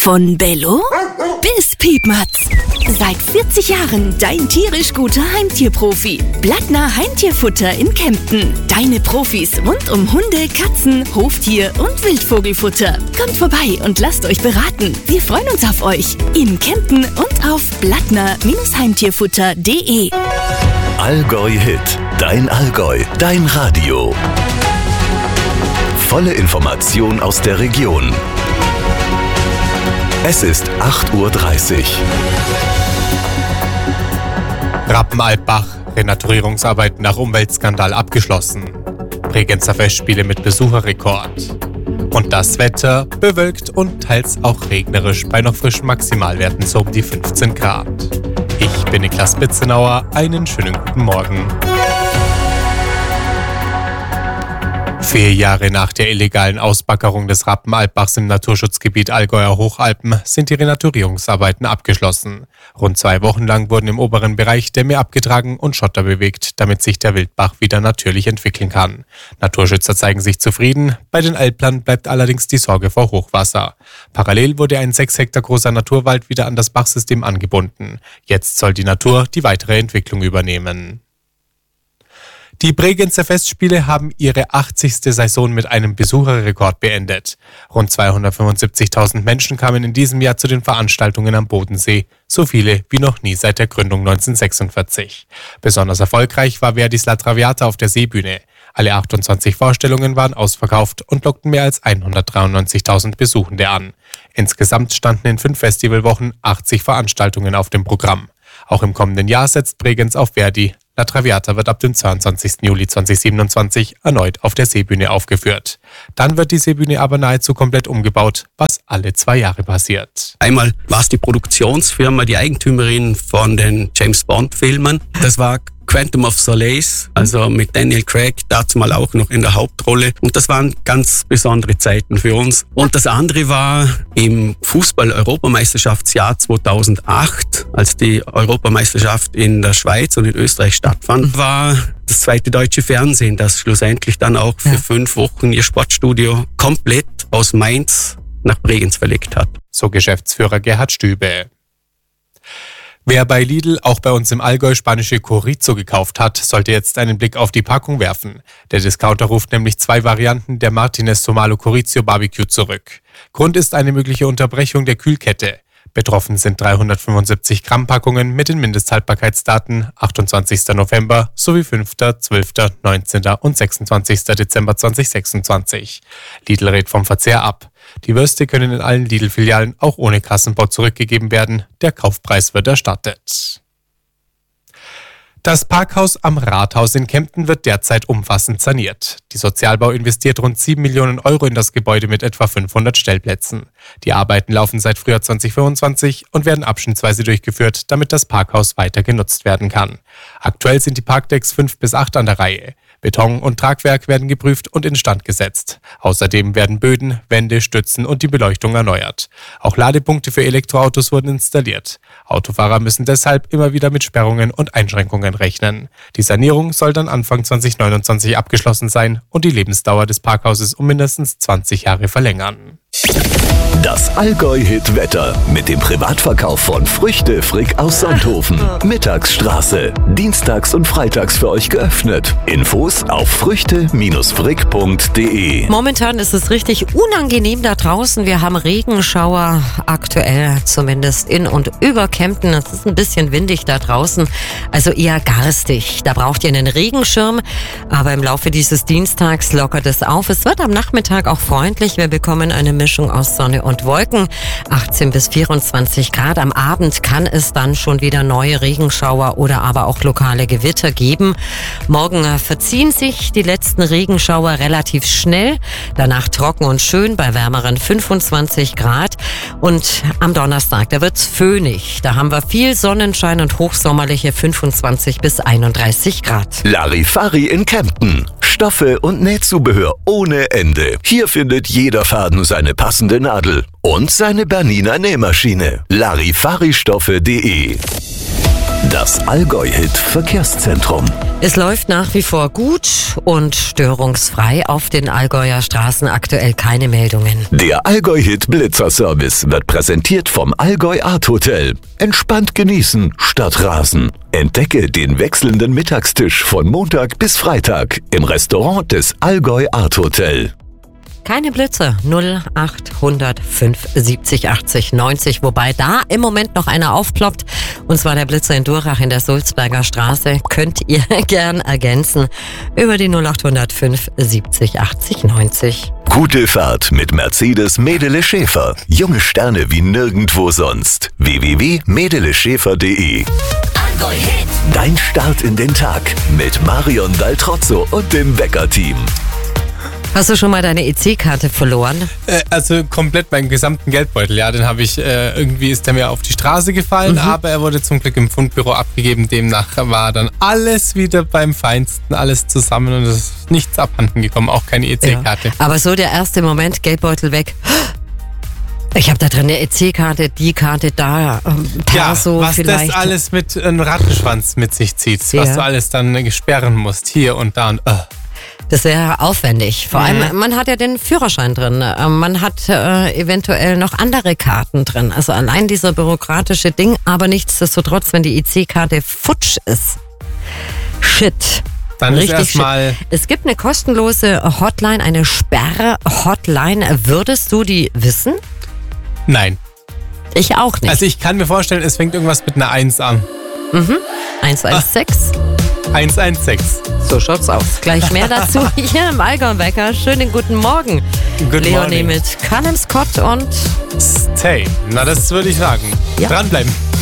Von Bello bis Piepmatz. Seit 40 Jahren dein tierisch guter Heimtierprofi. Blattner Heimtierfutter in Kempten. Deine Profis rund um Hunde, Katzen, Hoftier und Wildvogelfutter. Kommt vorbei und lasst euch beraten. Wir freuen uns auf euch. In Kempten und auf blattner-heimtierfutter.de. Allgäu Hit. Dein Allgäu. Dein Radio. Volle Information aus der Region. Es ist 8:30 Uhr. Rappen-Alpbach, Renaturierungsarbeiten nach Umweltskandal abgeschlossen. Bregenzer Festspiele mit Besucherrekord. Und das Wetter bewölkt und teils auch regnerisch bei noch frischen Maximalwerten so um die 15 Grad. Ich bin Niklas Bitzenauer, einen schönen guten Morgen. 4 Jahre nach der illegalen Ausbaggerung des Rappen-Alpbachs im Naturschutzgebiet Allgäuer Hochalpen sind die Renaturierungsarbeiten abgeschlossen. Rund 2 Wochen lang wurden im oberen Bereich Dämme abgetragen und Schotter bewegt, damit sich der Wildbach wieder natürlich entwickeln kann. Naturschützer zeigen sich zufrieden, bei den Alplern bleibt allerdings die Sorge vor Hochwasser. Parallel wurde ein 6 Hektar großer Naturwald wieder an das Bachsystem angebunden. Jetzt soll die Natur die weitere Entwicklung übernehmen. Die Bregenzer Festspiele haben ihre 80. Saison mit einem Besucherrekord beendet. Rund 275.000 Menschen kamen in diesem Jahr zu den Veranstaltungen am Bodensee, so viele wie noch nie seit der Gründung 1946. Besonders erfolgreich war Verdis La Traviata auf der Seebühne. Alle 28 Vorstellungen waren ausverkauft und lockten mehr als 193.000 Besuchende an. Insgesamt standen in 5 Festivalwochen 80 Veranstaltungen auf dem Programm. Auch im kommenden Jahr setzt Bregenz auf Verdi. La Traviata wird ab dem 22. Juli 2027 erneut auf der Seebühne aufgeführt. Dann wird die Seebühne aber nahezu komplett umgebaut, was alle 2 Jahre passiert. Einmal war es die Produktionsfirma, die Eigentümerin von den James-Bond-Filmen. Das war Quantum of Solace, also mit Daniel Craig, dazu mal auch noch in der Hauptrolle. Und das waren ganz besondere Zeiten für uns. Und das andere war im Fußball-Europameisterschaftsjahr 2008, als die Europameisterschaft in der Schweiz und in Österreich stattfand, war das zweite deutsche Fernsehen, das schlussendlich dann auch für 5 Wochen ihr Sportstudio komplett aus Mainz nach Bregenz verlegt hat. So Geschäftsführer Gerhard Stübe. Wer bei Lidl auch bei uns im Allgäu spanische Chorizo gekauft hat, sollte jetzt einen Blick auf die Packung werfen. Der Discounter ruft nämlich 2 Varianten der Martinez Somalo Chorizo Barbecue zurück. Grund ist eine mögliche Unterbrechung der Kühlkette. Betroffen sind 375 Gramm Packungen mit den Mindesthaltbarkeitsdaten 28. November sowie 5., 12., 19. und 26. Dezember 2026. Lidl rät vom Verzehr ab. Die Würste können in allen Lidl-Filialen auch ohne Kassenbon zurückgegeben werden. Der Kaufpreis wird erstattet. Das Parkhaus am Rathaus in Kempten wird derzeit umfassend saniert. Die Sozialbau investiert rund 7 Millionen Euro in das Gebäude mit etwa 500 Stellplätzen. Die Arbeiten laufen seit Frühjahr 2025 und werden abschnittsweise durchgeführt, damit das Parkhaus weiter genutzt werden kann. Aktuell sind die Parkdecks 5 bis 8 an der Reihe. Beton und Tragwerk werden geprüft und instand gesetzt. Außerdem werden Böden, Wände, Stützen und die Beleuchtung erneuert. Auch Ladepunkte für Elektroautos wurden installiert. Autofahrer müssen deshalb immer wieder mit Sperrungen und Einschränkungen rechnen. Die Sanierung soll dann Anfang 2029 abgeschlossen sein und die Lebensdauer des Parkhauses um mindestens 20 Jahre verlängern. Das Allgäu-Hit-Wetter mit dem Privatverkauf von Früchte Frick aus Sonthofen. Mittagsstraße. Dienstags und freitags für euch geöffnet. Infos auf früchte-frick.de. Momentan ist es richtig unangenehm da draußen. Wir haben Regenschauer, aktuell zumindest in und über Kempten. Es ist ein bisschen windig da draußen, also eher garstig. Da braucht ihr einen Regenschirm, aber im Laufe dieses Dienstags lockert es auf. Es wird am Nachmittag auch freundlich. Wir bekommen eine Mischung aus Sonne und Wolken, 18 bis 24 Grad. Am Abend kann es dann schon wieder neue Regenschauer oder aber auch lokale Gewitter geben. Morgen verziehen sich die letzten Regenschauer relativ schnell. Danach trocken und schön bei wärmeren 25 Grad. Und am Donnerstag, da wird's föhnig. Da haben wir viel Sonnenschein und hochsommerliche 25 bis 31 Grad. Larifari in Kempten. Stoffe und Nähzubehör ohne Ende. Hier findet jeder Faden seine passende Nadel und seine Bernina Nähmaschine. Larifaristoffe.de Das Allgäu-Hit Verkehrszentrum. Es läuft nach wie vor gut und störungsfrei. Auf den Allgäuer Straßen aktuell keine Meldungen. Der Allgäu-Hit Blitzerservice wird präsentiert vom Allgäu Art Hotel. Entspannt genießen statt rasen. Entdecke den wechselnden Mittagstisch von Montag bis Freitag im Restaurant des Allgäu Art Hotel. Keine Blitze. 0805 70 80 90. Wobei da im Moment noch einer aufploppt. Und zwar der Blitzer in Durach in der Sulzberger Straße. Könnt ihr gern ergänzen über die 0805 70 80 90. Gute Fahrt mit Mercedes Medele Schäfer. Junge Sterne wie nirgendwo sonst. www.medeleschäfer.de. Dein Start in den Tag mit Marion Daltrozzo und dem Wecker-Team. Hast du schon mal deine EC-Karte verloren? Also komplett meinen gesamten Geldbeutel, ja, den habe ich, irgendwie ist der mir auf die Straße gefallen, aber er wurde zum Glück im Fundbüro abgegeben. Demnach war dann alles wieder beim Feinsten, alles zusammen und es ist nichts abhanden gekommen, auch keine EC-Karte. Ja. Aber so der erste Moment, Geldbeutel weg. Ich habe da drin eine EC-Karte, die Karte da, Perso was vielleicht. das alles mit einem Rattenschwanz mit sich zieht, was du alles dann sperren musst, hier und da und Das wäre aufwendig. Vor allem, man hat ja den Führerschein drin. Man hat eventuell noch andere Karten drin. Also allein dieser bürokratische Ding. Aber nichtsdestotrotz, wenn die EC-Karte futsch ist. Shit. Dann ist erstmal. Es gibt eine kostenlose Hotline, eine Sperr-Hotline. Würdest du die wissen? Nein. Ich auch nicht. Also ich kann mir vorstellen, es fängt irgendwas mit einer 1 an. 116. 116. So schaut's aus. Gleich mehr dazu hier im Allgäu-Wecker. Schönen guten Morgen. Good Leonie morning. mit Callum Scott und Stay. Na, das würde ich sagen. Ja. Dranbleiben.